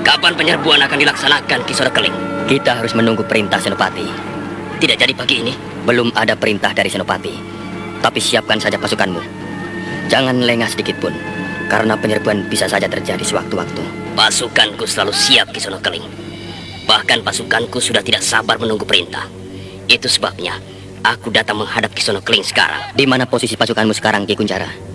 Kapan penyerbuan akan dilaksanakan, Ki Sonokeling? Kita harus menunggu perintah Senopati. Tidak jadi pagi ini? Belum ada perintah dari Senopati. Tapi siapkan saja pasukanmu. Jangan lengah sedikit pun, karena penyerbuan bisa saja terjadi sewaktu-waktu. Pasukanku selalu siap, Ki Sonokeling. Bahkan pasukanku sudah tidak sabar menunggu perintah. Itu sebabnya aku datang menghadap Ki Sonokeling sekarang. Di mana posisi pasukanmu sekarang, Ki Kunjara?